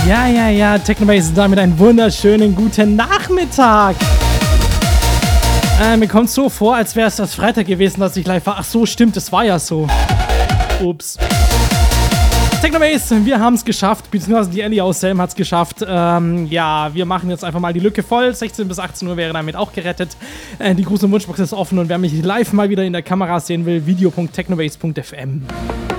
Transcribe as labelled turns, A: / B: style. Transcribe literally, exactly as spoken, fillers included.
A: Ja, ja, ja, Technobase, damit einen wunderschönen guten Nachmittag. Äh, mir kommt so vor, als wäre es das Freitag gewesen, dass ich live war. Ach so, stimmt, es war ja so. Ups. Technobase, wir haben es geschafft, beziehungsweise die Ellie aus Selm hat es geschafft. Ähm, ja, wir machen jetzt einfach mal die Lücke voll. sechzehn bis achtzehn Uhr wäre damit auch gerettet. Äh, die große Wunschbox ist offen und wer mich live mal wieder in der Kamera sehen will, video punkt technobase punkt f m.